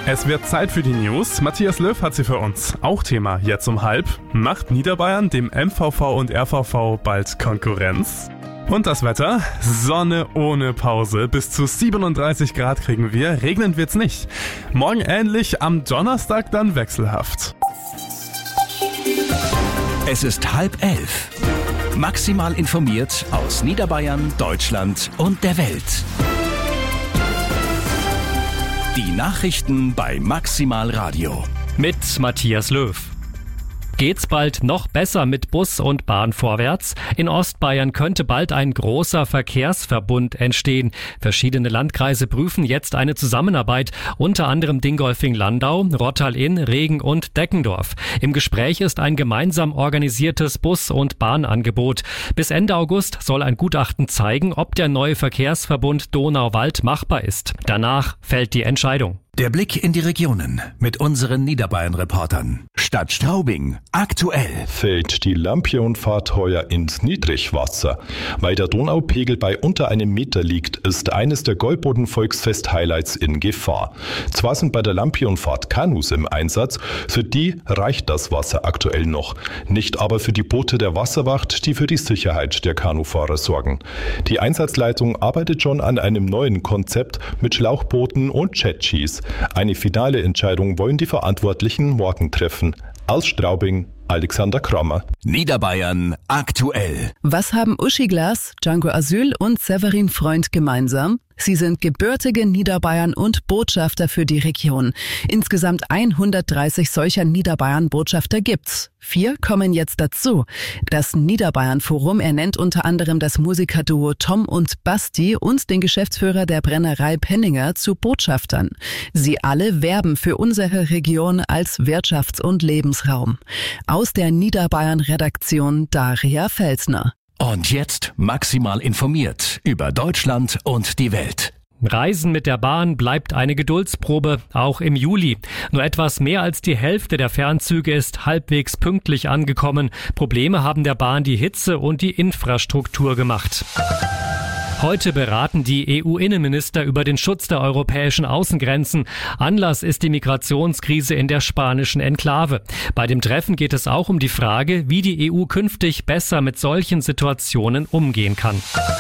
Es wird Zeit für die News. Matthias Löw hat sie für uns. Auch Thema jetzt um 12:30. Macht Niederbayern dem MVV und RVV bald Konkurrenz? Und das Wetter? Sonne ohne Pause. Bis zu 37 Grad kriegen wir. Regnen wird's nicht. Morgen ähnlich, am Donnerstag dann wechselhaft. Es ist 10:30. Maximal informiert aus Niederbayern, Deutschland und der Welt. Die Nachrichten bei Maximal Radio. Mit Matthias Löw. Geht's bald noch besser mit Bus und Bahn vorwärts? In Ostbayern könnte bald ein großer Verkehrsverbund entstehen. Verschiedene Landkreise prüfen jetzt eine Zusammenarbeit, unter anderem Dingolfing-Landau, Rottal-Inn, Regen und Deckendorf. Im Gespräch ist ein gemeinsam organisiertes Bus- und Bahnangebot. Bis Ende August soll ein Gutachten zeigen, ob der neue Verkehrsverbund Donauwald machbar ist. Danach fällt die Entscheidung. Der Blick in die Regionen mit unseren Niederbayern-Reportern. Stadt Straubing, aktuell. Fällt die Lampion-Fahrt heuer ins Niedrigwasser. Weil der Donaupegel bei unter 1 Meter liegt, ist eines der Gäuboden-Volksfest-Highlights in Gefahr. Zwar sind bei der Lampion-Fahrt Kanus im Einsatz, für die reicht das Wasser aktuell noch. Nicht aber für die Boote der Wasserwacht, die für die Sicherheit der Kanufahrer sorgen. Die Einsatzleitung arbeitet schon an einem neuen Konzept mit Schlauchbooten und Jetskis. Eine finale Entscheidung wollen die Verantwortlichen morgen treffen. Aus Straubing, Alexander Krommer. Niederbayern aktuell. Was haben Uschi Glas, Django Asyl und Severin Freund gemeinsam? Sie sind gebürtige Niederbayern und Botschafter für die Region. Insgesamt 130 solcher Niederbayern-Botschafter gibt's. 4 kommen jetzt dazu. Das Niederbayern-Forum ernennt unter anderem das Musikerduo Tom und Basti und den Geschäftsführer der Brennerei Penninger zu Botschaftern. Sie alle werben für unsere Region als Wirtschafts- und Lebensraum. Aus der Niederbayern-Redaktion Daria Felsner. Und jetzt maximal informiert über Deutschland und die Welt. Reisen mit der Bahn bleibt eine Geduldsprobe, auch im Juli. Nur etwas mehr als die Hälfte der Fernzüge ist halbwegs pünktlich angekommen. Probleme haben der Bahn die Hitze und die Infrastruktur gemacht. Heute beraten die EU-Innenminister über den Schutz der europäischen Außengrenzen. Anlass ist die Migrationskrise in der spanischen Enklave. Bei dem Treffen geht es auch um die Frage, wie die EU künftig besser mit solchen Situationen umgehen kann.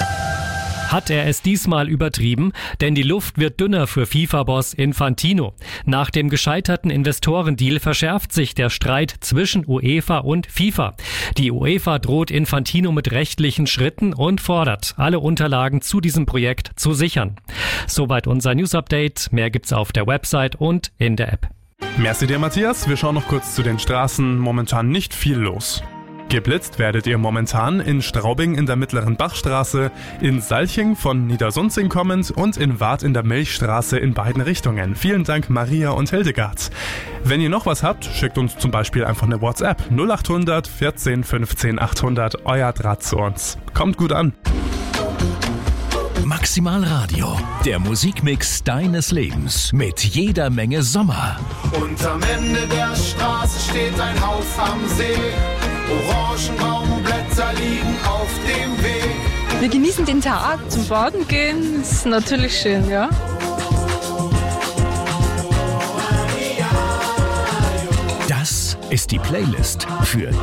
Hat er es diesmal übertrieben? Denn die Luft wird dünner für FIFA-Boss Infantino. Nach dem gescheiterten Investorendeal verschärft sich der Streit zwischen UEFA und FIFA. Die UEFA droht Infantino mit rechtlichen Schritten und fordert, alle Unterlagen zu diesem Projekt zu sichern. Soweit unser News-Update. Mehr gibt's auf der Website und in der App. Merci dir, Matthias. Wir schauen noch kurz zu den Straßen. Momentan nicht viel los. Geblitzt werdet ihr momentan in Straubing in der Mittleren Bachstraße, in Salching von Niedersunzing kommend und in Waadt in der Milchstraße in beiden Richtungen. Vielen Dank Maria und Hildegard. Wenn ihr noch was habt, schickt uns zum Beispiel einfach eine WhatsApp 0800 14 15 800, euer Draht zu uns. Kommt gut an. Maximal Radio, der Musikmix deines Lebens mit jeder Menge Sommer. Und am Ende der Straße steht ein Haus am See. Orangenbaumblätter liegen auf dem Weg. Wir genießen den Tag, zum Baden gehen, ist natürlich schön, ja. Das ist die Playlist für